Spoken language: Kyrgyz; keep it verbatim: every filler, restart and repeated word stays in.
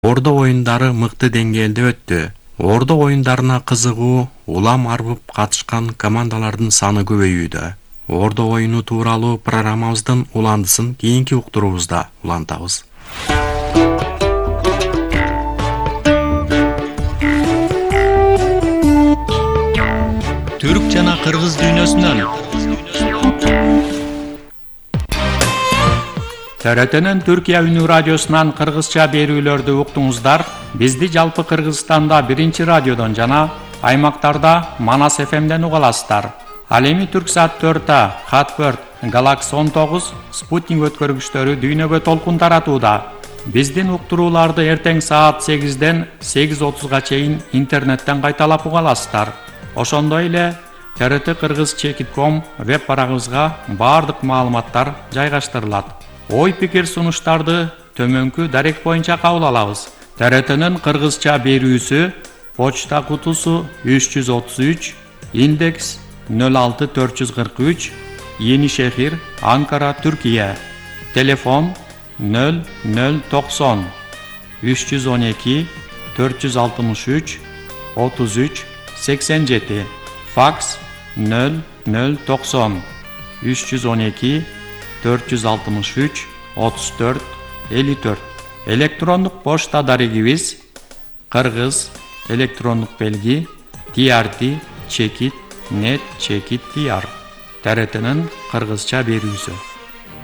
Ордо оюндары мыкты деңгээлде өттү. Ордо оюндарына кызыгуу, улам арбып катышкан командалардын саны көбөйүүдө. Ордо оюну тууралуу программабыздын уландысын кийинки уктуруубузда улантабыз. Түрк жана кыргыз дүйнөсүнөн. Т Р Т'нин Түркия Үнү радиосунан кыргызча берүүлөрдү уктуңуздар. Бизди жалпы Кыргызстанда биринчи радиодон жана аймактарда Манас эф эмден уга аласыздар. Ал эми Түрксат төрт А, Хатберт, Галакс он тогуз, спутник өткөргүчтөрү дүйнөгө толкун таратууда. Биздин уктурууларды эртең саат сегизден сегиз отузга чейин интернеттен кайталап уга аласыздар. Ошондой эле Т Р Т кыргыз чекит точка ком веб барагыбызга баардык маалыматтар жайгаштырылат. Ой пикир сунуштарды төмөнкү дарек боюнча кабыл алабыз. Т Р Т'нин кыргызча берүүсү почта кутусу үч жүз отуз үч, индекс нөл алты төрт жүз кырк үч, Yeni Şehir, Ankara, Türkiye. Telefon nol nol doksan üç yüz on iki dört yüz altmış üç otuz üç seksen yedi. Fax nol nol doksan üç yüz on iki dört yüz altmış üç otuz dört elli dört. Elektronluk poçta darigimiz Kırgız elektronluk belgi T R T Çekit net Çekit diyar. T R T'nin Kırgızça berүүsü.